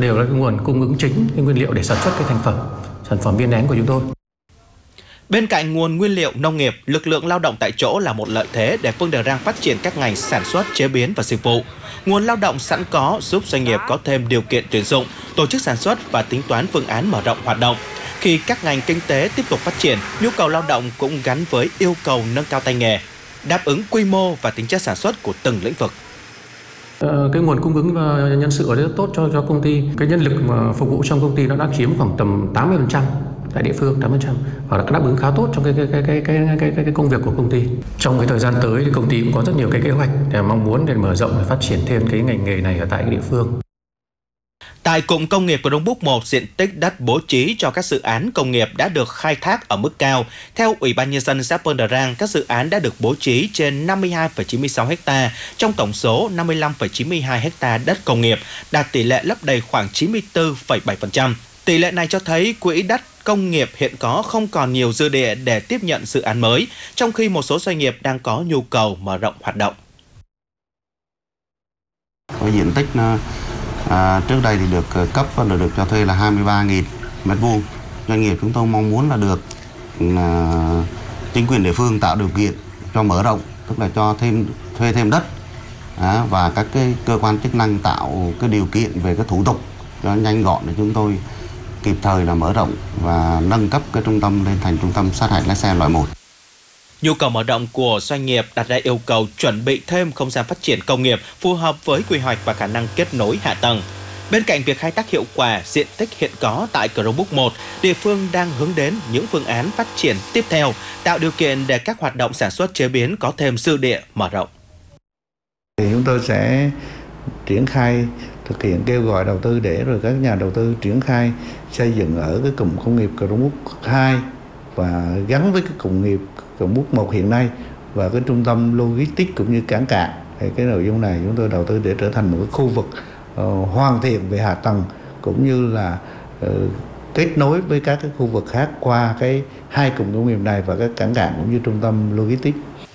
đều là cái nguồn cung ứng chính cái nguyên liệu để sản xuất cái sản phẩm viên nén của chúng tôi. Bên cạnh nguồn nguyên liệu nông nghiệp, lực lượng lao động tại chỗ là một lợi thế để Phương Đờ Răng phát triển các ngành sản xuất, chế biến và dịch vụ. Nguồn lao động sẵn có giúp doanh nghiệp có thêm điều kiện tuyển dụng, tổ chức sản xuất và tính toán phương án mở rộng hoạt động. Khi các ngành kinh tế tiếp tục phát triển, nhu cầu lao động cũng gắn với yêu cầu nâng cao tay nghề, đáp ứng quy mô và tính chất sản xuất của từng lĩnh vực. Cái nguồn cung ứng nhân sự ở đây rất tốt cho công ty. Cái nhân lực mà phục vụ trong công ty nó đã chiếm khoảng tầm 80% tại địa phương, 80% và đã đáp ứng khá tốt trong cái công việc của công ty. Trong cái thời gian tới thì công ty cũng có rất nhiều cái kế hoạch để mong muốn để mở rộng và phát triển thêm cái ngành nghề này ở tại cái địa phương. Tại cụm công nghiệp Crong Búc 1, diện tích đất bố trí cho các dự án công nghiệp đã được khai thác ở mức cao. Theo Ủy ban Nhân dân xã Phương Đờ Răng, các dự án đã được bố trí trên 52,96 ha, trong tổng số 55,92 ha đất công nghiệp, đạt tỷ lệ lấp đầy khoảng 94,7%. Tỷ lệ này cho thấy quỹ đất công nghiệp hiện có không còn nhiều dư địa để tiếp nhận dự án mới, trong khi một số doanh nghiệp đang có nhu cầu mở rộng hoạt động. Với diện tích trước đây thì được cấp và được cho thuê là 23.000 m². Doanh nghiệp chúng tôi mong muốn là được chính quyền địa phương tạo điều kiện cho mở rộng, tức là cho thuê thêm đất và các cái cơ quan chức năng tạo cái điều kiện về cái thủ tục cho nhanh gọn để chúng tôi kịp thời là mở rộng và nâng cấp cái trung tâm lên thành trung tâm sát hạch lái xe loại 1. Nhu cầu mở rộng của doanh nghiệp đặt ra yêu cầu chuẩn bị thêm không gian phát triển công nghiệp phù hợp với quy hoạch và khả năng kết nối hạ tầng. Bên cạnh việc khai thác hiệu quả diện tích hiện có tại Crong Búc 1, địa phương đang hướng đến những phương án phát triển tiếp theo, tạo điều kiện để các hoạt động sản xuất chế biến có thêm dư địa mở rộng. Thì chúng tôi sẽ triển khai thực hiện kêu gọi đầu tư để rồi các nhà đầu tư triển khai xây dựng ở cái cụm công nghiệp Crong Búc 2 và gắn với cái cụm nghiệp Crong Búc 1 hiện nay và cái trung tâm logistics cũng như cảng cạn. Thì cái nội dung này chúng tôi đầu tư để trở thành một cái khu vực hoàn thiện về hạ tầng cũng như là kết nối với các cái khu vực khác qua cái hai cụm công nghiệp này và các cảng cạn cũng như trung tâm logistics.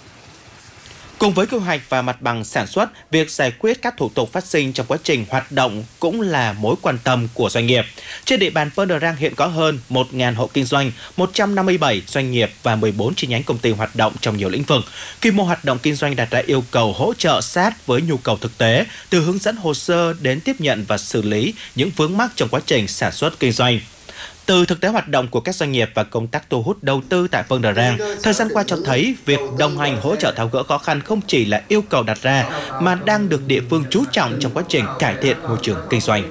Cùng với quy hoạch và mặt bằng sản xuất, việc giải quyết các thủ tục phát sinh trong quá trình hoạt động cũng là mối quan tâm của doanh nghiệp. Trên địa bàn Phương Đờ Răng hiện có hơn 1.000 hộ kinh doanh, 157 doanh nghiệp và 14 chi nhánh công ty hoạt động trong nhiều lĩnh vực. Quy mô hoạt động kinh doanh đặt ra yêu cầu hỗ trợ sát với nhu cầu thực tế, từ hướng dẫn hồ sơ đến tiếp nhận và xử lý những vướng mắc trong quá trình sản xuất kinh doanh. Từ thực tế hoạt động của các doanh nghiệp và công tác thu hút đầu tư tại Phương Đờ Răng, thời gian qua cho thấy việc đồng hành hỗ trợ tháo gỡ khó khăn không chỉ là yêu cầu đặt ra mà đang được địa phương chú trọng trong quá trình cải thiện môi trường kinh doanh.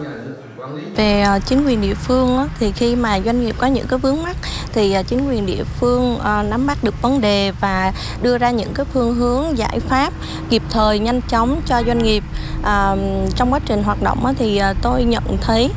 Về chính quyền địa phương thì khi mà doanh nghiệp có những cái vướng mắc thì chính quyền địa phương nắm bắt được vấn đề và đưa ra những cái phương hướng giải pháp kịp thời nhanh chóng cho doanh nghiệp. Trong quá trình hoạt động thì tôi nhận thấy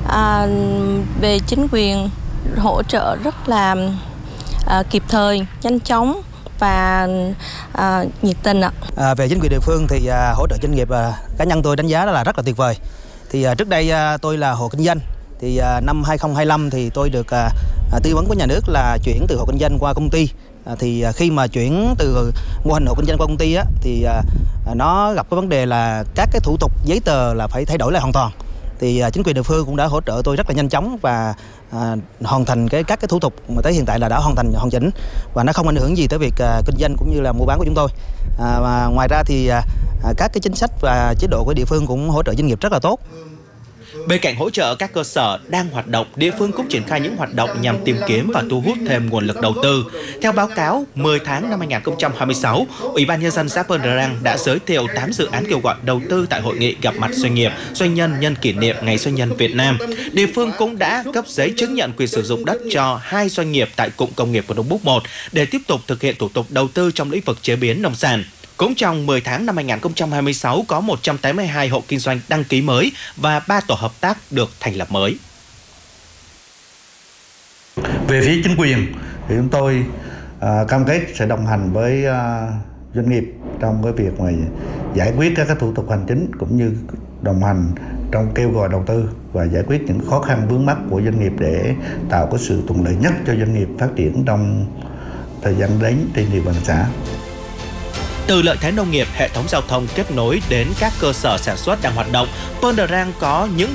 về chính quyền hỗ trợ rất là kịp thời, nhanh chóng và nhiệt tình ạ. Về chính quyền địa phương thì hỗ trợ doanh nghiệp cá nhân tôi đánh giá là rất là tuyệt vời. Thì trước đây tôi là hộ kinh doanh, thì năm 2025 thì tôi được tư vấn của nhà nước là chuyển từ hộ kinh doanh qua công ty. Thì khi mà chuyển từ mô hình hộ kinh doanh qua công ty thì nó gặp cái vấn đề là các cái thủ tục giấy tờ là phải thay đổi lại hoàn toàn. Thì chính quyền địa phương cũng đã hỗ trợ tôi rất là nhanh chóng và hoàn thành các cái thủ tục mà tới hiện tại là đã hoàn chỉnh và nó không ảnh hưởng gì tới việc kinh doanh cũng như là mua bán của chúng tôi. Và ngoài ra thì các cái chính sách và chế độ của địa phương cũng hỗ trợ doanh nghiệp rất là tốt. Bên cạnh hỗ trợ các cơ sở đang hoạt động, địa phương cũng triển khai những hoạt động nhằm tìm kiếm và thu hút thêm nguồn lực đầu tư. Theo báo cáo, 10 tháng năm 2026, Ủy ban Nhân dân xã Phương Đờ Răng đã giới thiệu 8 dự án kêu gọi đầu tư tại hội nghị gặp mặt doanh nghiệp, doanh nhân nhân kỷ niệm Ngày Doanh nhân Việt Nam. Địa phương cũng đã cấp giấy chứng nhận quyền sử dụng đất cho 2 doanh nghiệp tại cụm công nghiệp Crong Búc 1 để tiếp tục thực hiện thủ tục đầu tư trong lĩnh vực chế biến nông sản. Cũng trong 10 tháng năm 2026 có 182 hộ kinh doanh đăng ký mới và 3 tổ hợp tác được thành lập mới. Về phía chính quyền thì chúng tôi cam kết sẽ đồng hành với doanh nghiệp trong cái việc mà giải quyết các cái thủ tục hành chính cũng như đồng hành trong kêu gọi đầu tư và giải quyết những khó khăn vướng mắc của doanh nghiệp để tạo cái sự thuận lợi nhất cho doanh nghiệp phát triển trong thời gian đến trên địa bàn xã. Từ lợi thế nông nghiệp, hệ thống giao thông kết nối đến các cơ sở sản xuất đang hoạt động, Phương Đờ Răng có những